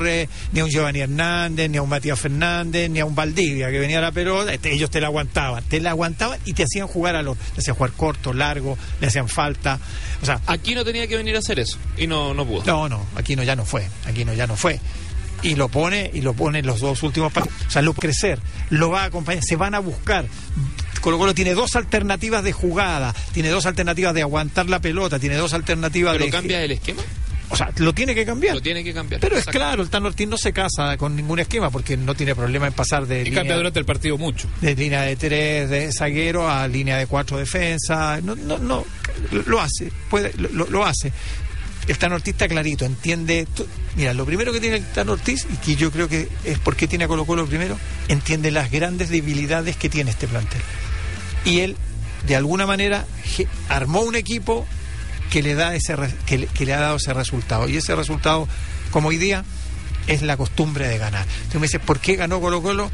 ni a un Giovanni Hernández, ni a un Matías Fernández, ni a un Valdivia que venía a la pelota. Ellos te la aguantaban y te hacían jugar le hacían jugar corto, largo, le hacían falta. O sea, Aquino tenía que venir a hacer eso y no pudo. No, Aquino ya no fue. Y lo pone en los dos últimos partidos. O sea, lo va a crecer, lo va a acompañar, se van a buscar. Colo-Colo tiene dos alternativas de jugada, tiene dos alternativas de aguantar la pelota, tiene dos alternativas ¿Pero cambia el esquema? O sea, lo tiene que cambiar. Pero es claro, el Tan Ortiz no se casa con ningún esquema porque no tiene problema en pasar de línea, cambia durante el partido mucho. De línea de 3 de zaguero a línea de 4 defensa. No, lo hace, lo hace. El Tan Ortiz está clarito, entiende. Mira, lo primero que tiene el Tan Ortiz, y que yo creo que es porque tiene a Colo-Colo primero, entiende las grandes debilidades que tiene este plantel. Y él, de alguna manera, armó un equipo que le da que le ha dado ese resultado. Y ese resultado, como hoy día, es la costumbre de ganar. Entonces me dices, ¿por qué ganó Colo-Colo?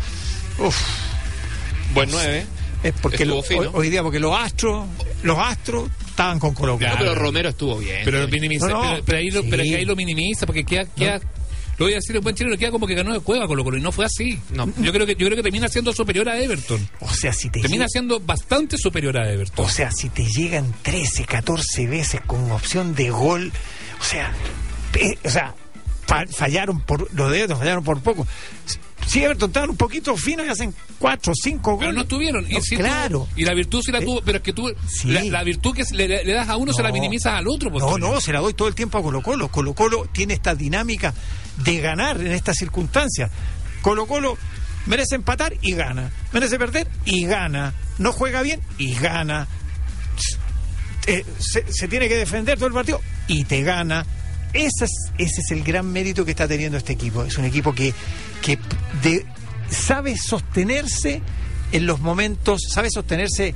Buen 9. Es porque hoy día, porque los astros estaban con Colo-Colo. Claro. Pero Romero estuvo bien. Pero lo minimiza, pero ahí lo minimiza, porque queda lo voy a decir en buen chileno, queda como que ganó de Cueva Colo-Colo, y no fue así. No. Yo creo que termina siendo superior a Everton. O sea, si termina siendo bastante superior a Everton. O sea, si te llegan 13, 14 veces con opción de gol, fallaron por poco. Si Everton estaban un poquito finos y hacen 4 o 5 goles. Pero no tuvieron. Claro. Y la virtud sí la tuvo, pero es que tú sí. la virtud que le das a uno se la minimizas al otro. Se la doy todo el tiempo a Colo-Colo. Colo-Colo tiene esta dinámica de ganar en estas circunstancias. Colo-Colo merece empatar y gana. Merece perder y gana. No juega bien y gana. Se tiene que defender todo el partido y te gana. Ese es el gran mérito que está teniendo este equipo. Es un equipo que sabe sostenerse en los momentos, sabe sostenerse,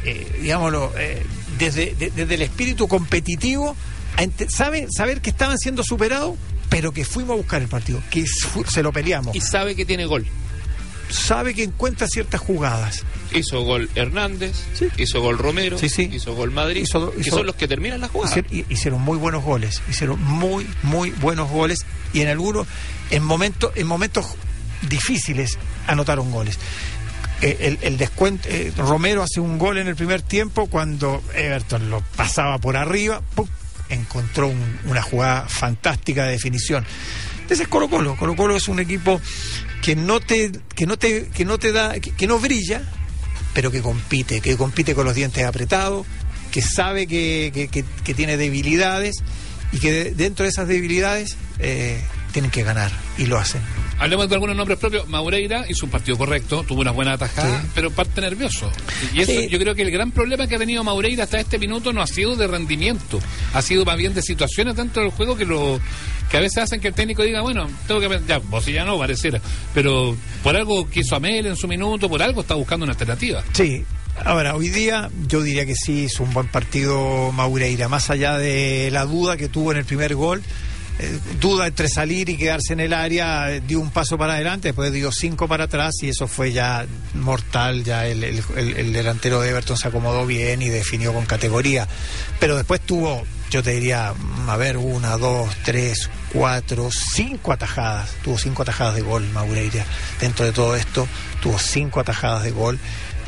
desde el espíritu competitivo, saber que estaban siendo superados, pero que fuimos a buscar el partido, que se lo peleamos. Y sabe que tiene gol. Sabe que encuentra ciertas jugadas. Hizo gol Hernández, sí. Hizo gol Romero, sí. Hizo gol Madrid, que son los que terminan las jugadas. Hicieron muy buenos goles, muy buenos goles, y en momentos difíciles anotaron goles. El descuento, Romero hace un gol en el primer tiempo cuando Everton lo pasaba por arriba, ¡pum!, encontró una jugada fantástica de definición. Ese es Colo-Colo. Colo-Colo es un equipo que no brilla, pero que compite con los dientes apretados, que sabe que tiene debilidades y que dentro de esas debilidades tienen que ganar, y lo hacen. Hablemos de algunos nombres propios. Maureira hizo un partido correcto, tuvo una buena atajada, sí, pero parte nervioso. Y eso, sí. Yo creo que el gran problema que ha tenido Maureira hasta este minuto no ha sido de rendimiento, ha sido más bien de situaciones dentro del juego que a veces hacen que el técnico diga, bueno, tengo que... Ya, vos ya no, pareciera. Pero por algo quiso Amel en su minuto, por algo está buscando una alternativa. Sí. Ahora, hoy día yo diría que sí, hizo un buen partido Maureira, más allá de la duda que tuvo en el primer gol. Duda entre salir y quedarse en el área, dio un paso para adelante, después dio 5 para atrás, y eso fue ya mortal. Ya el delantero de Everton se acomodó bien y definió con categoría, pero después tuvo, yo te diría, 1, 2, 3, 4, 5 atajadas. Tuvo 5 atajadas de gol Maureira. Dentro de todo esto tuvo 5 atajadas de gol.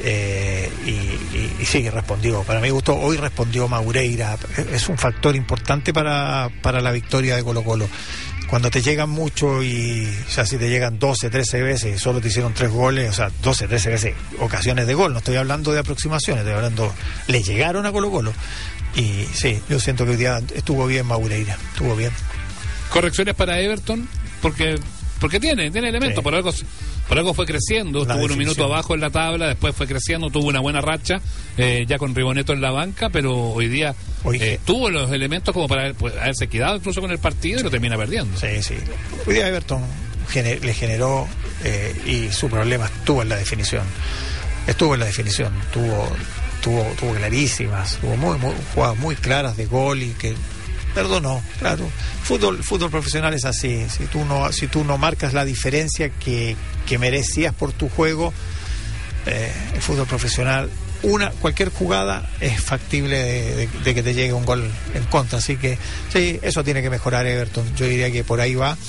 Y sí, respondió. Para mi gusto, hoy respondió Maureira. Es un factor importante para la victoria de Colo-Colo. Cuando te llegan mucho, o sea, si te llegan 12, 13 veces y solo te hicieron 3 goles, o sea, 12, 13 veces ocasiones de gol, no estoy hablando de aproximaciones, estoy hablando, le llegaron a Colo-Colo. Y sí, yo siento que hoy día estuvo bien Maureira, estuvo bien. Correcciones para Everton, porque tiene elementos, sí. Por algo fue creciendo, estuvo un minuto abajo en la tabla, después fue creciendo, tuvo una buena racha, ya con Riboneto en la banca, pero hoy día tuvo los elementos como para haberse quedado incluso con el partido, y lo termina perdiendo. Sí. Hoy día Everton le generó, y su problema estuvo en la definición. Tuvo clarísimas, tuvo jugadas muy claras de gol y que perdonó. Claro, fútbol profesional es así. Si tú no marcas la diferencia que merecías por tu juego, el fútbol profesional, cualquier jugada es factible de que te llegue un gol en contra. Así que sí, eso tiene que mejorar Everton. Yo diría que por ahí va.